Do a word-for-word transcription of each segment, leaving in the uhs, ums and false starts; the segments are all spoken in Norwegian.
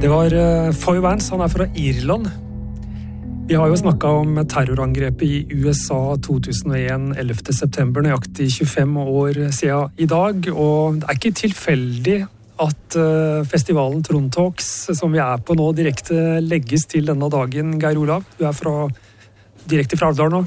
Det var Foy Vance, han er fra Irland. Vi har jo snakket om terrorangrepet i U S A to tusen og en, ellevte september, nøyaktig tjuefem år siden i dag, og det er ikke tilfeldig at festivalen Trondtalks, som vi er på nå, direkte legges til denne dagen. Geir Olav, du er fra, direkte fra Alvdal nå.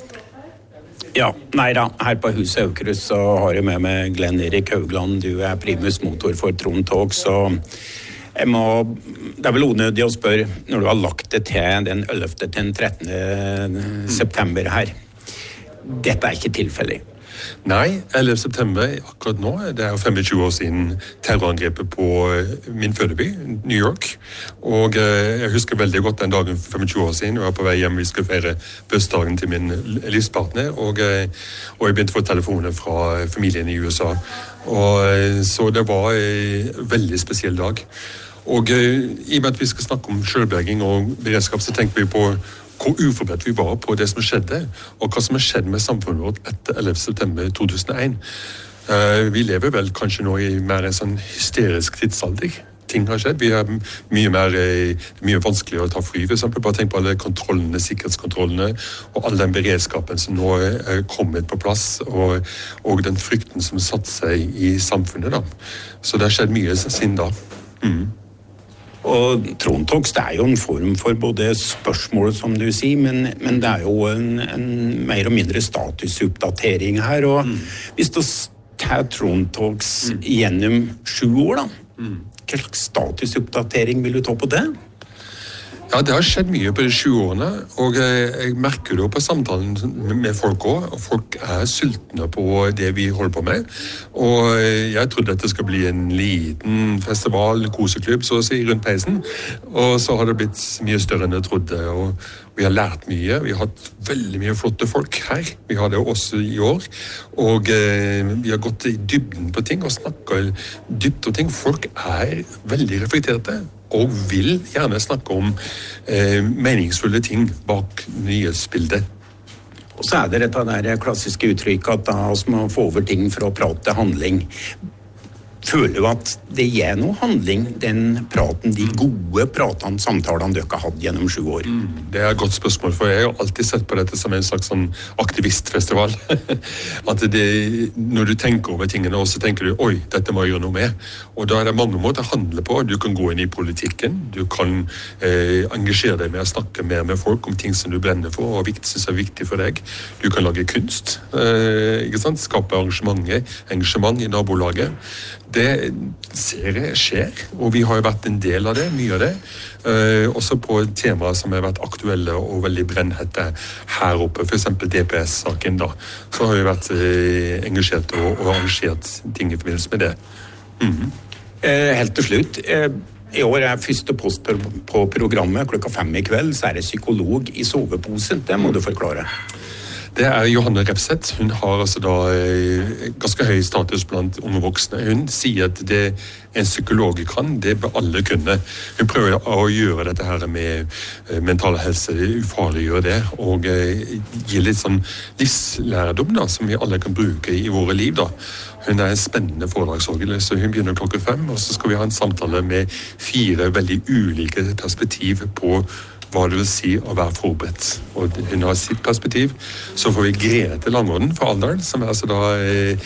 Ja, nei da, her på Huset Aukrust så har jeg med meg Glenn Erik Haugland, du er primus motor for Trondtalks, så jeg må, det er vel unødig å spørre når du har lagt det til den ellevte til den trettende september her. Dette er ikke tilfeldig. Nei, ellevte september akkurat nå, det er jo tjuefem år siden terrorangrepet på min fødeby, New York. Og jeg husker veldig godt den dagen for tjuefem år siden, jeg var på vei hjem, vi skulle feire bursdagen til min livspartner, og, og jeg begynte å få telefoner fra familien i U S A. Og, så det var en veldig spesiell dag. Og i og med at vi skal snakke om selvberging og beredskap, så tenker vi på hvor uforberedt vi var på det som skjedde, og hva som har skjedd med samfunnet vårt etter ellevte september to tusen og en. Vi lever vel kanskje nå i mer en sånn hysterisk tidsalder. Ting har skjedd. Vi er mye mer, mye vanskeligere å ta fly, for eksempel. Bare tenk på alle kontrollene, sikkerhetskontrollene, og all den beredskapen som nå er kommet på plass, og, og den frykten som satt seg i samfunnet da. Så det har skjedd mye siden da. Mm. Og Trondtalks, det er jo en form for både spørsmål, som du sier, men, men det er jo en, en mer og mindre statusoppdatering her, og mm. hvis du tar Trondtalks mm. gjennom sju år da, mm. hva slags statusoppdatering vil du ta på det? Ja, det har skjedd mye på de sju årene, og jeg merker det jo på samtalen med folk også, og folk er sultne på det vi holder på med. Og jeg trodde dette skal bli en liten festival, en koseklubb, så å si, rundt peisen. Og så har det blitt mye større enn jeg trodde, og vi har lært mye. Vi har hatt veldig mye flotte folk her. Vi har det også i år. Og eh, vi har gått i dybden på ting og snakket dypt om ting. Folk er veldig reflekterte og vil gjerne snakke om eh, meningsfulle ting bak nyhetsbildet. Og så er det dette der klassiske uttrykket at da vi må få over ting fra prat til handling. Føler du at det gir noe handling, den praten, de gode pratene, samtalene dere har hatt gjennom sju år? Mm, det er et godt spørsmål, for jeg har alltid sett på dette som en slags sånn aktivistfestival. At det, når du tenker over tingene, så tenker du, oi, dette må jeg gjøre noe med. Og da er det mange måter å handle på. Du kan gå inn i politikken, du kan eh, engasjere deg med å snakke mer med folk om ting som du brenner for, og viktig, synes er viktig for deg. Du kan lage kunst, eh, ikke sant? Skape arrangementer, engasjement i nabolaget. Det ser jeg skjer, og vi har jo vært en del av det, mye av det. Uh, også på temaer som har vært aktuelle og veldig brennhette her oppe, for eksempel D P S-saken da. Så har vi vært uh, engasjert og, og arrangert ting i forbindelse med det. Mm-hmm. Uh, helt til slutt, uh, i år er første post på, på programmet klokka fem i kveld, så er det psykolog i soveposen. Det må du forklare. Det er Johanne Refseth. Hun har altså da ganske høy status blant unge voksne. Hun sier at det en psykolog kan, det bør alle kunne. Hun prøver å gjøre dette her med mental helse, ufarliggjøre det, og gi litt sånn livslærdom da, som vi alle kan bruke i våre liv da. Hun er en spennende foredragsholder, så hun begynner klokken fem, og så skal vi ha en samtale med fire veldig ulike perspektiv på hva det vil si å være forberedt. Og hun har sitt perspektiv. Så får vi Grete Langården fra Alvdal, som er altså da eh,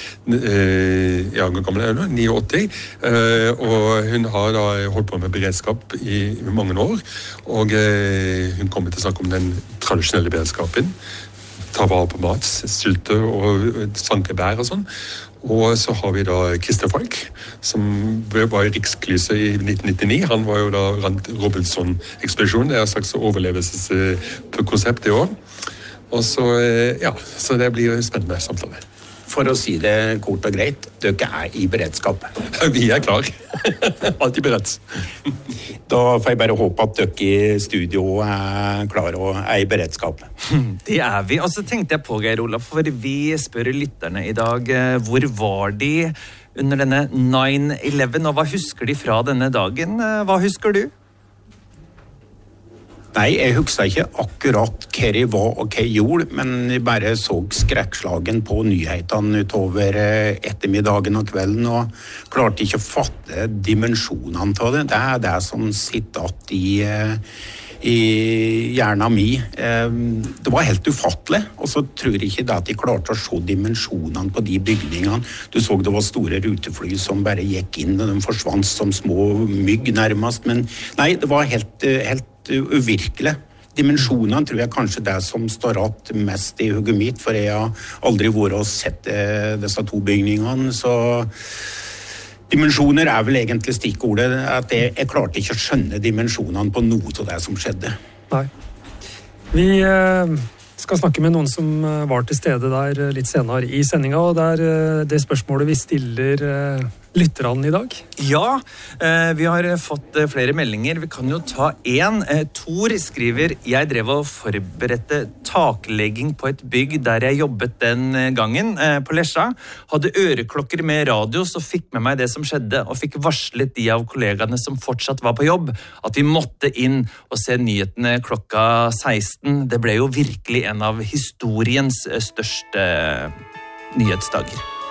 ja, gammel er hun, åttini, eh, og hun har da holdt på med beredskap i, i mange år, og eh, hun kommer til å snakke om den tradisjonelle beredskapen, ta vare på mat, sylte og sanke bær og sånn. Og så har vi da Christer Falk, som var i Rikslyset i nitten nittini. Han var jo da rent Robinson-ekspedisjonen. Det er et slags overlevelseskonsept i år. Og så, ja, så det blir en spennende samtale. For å si det kort og greit, dere er i beredskap. Vi er klar. Alltid beredt. Da får jeg bare håpe at dere i studio er klar og er i beredskap. Det er vi. Og så tenkte jeg på, Geir Olav, for vi spør lytterne i dag, hvor var de under denne nine eleven, og hva husker de fra denne dagen? Hva husker du? Nei, jeg husker ikke akkurat hva jeg var og hva jeg gjorde, men jeg bare så skrekkslagen på nyhetene utover ettermiddagen og kvelden, og klarte ikke å fatte dimensjonene av det. Det er det som sitter att i, i hjernen min. Det var helt ufattelig, og så tror jeg ikke det at de klarte å se dimensjonene på de bygningene. Du så det var store rutefly som bare gikk inn, og de forsvant som små mygg nærmest, men nei, det var helt, helt uvirkelig. Dimensjonene tror jeg kanskje det som står rett mest i hugget mitt, for jeg har aldri vært og sett disse to bygningene, så dimensjoner er vel egentlig stikkordet, at jeg, jeg klarte ikke å skjønne dimensjonene på noe av det som skjedde. Nei. Vi eh, skal snakke med noen som var til stede der litt senere i sendinga, og det er eh, det spørsmålet vi stiller eh, lytterne i dag. Ja, eh, vi har fått eh, flere meldinger. Vi kan jo ta en. Eh, Tor skriver, jeg drev og forberedte taklegging på et bygg der jeg jobbet den gangen eh, på Lesja. Hadde øreklokker med radio, så fikk med meg det som skjedde, og fikk varslet de av kollegaene som fortsatt var på jobb, at vi måtte inn og se nyhetene klokka seksten. Det ble jo virkelig en av historiens største nyhetsdager.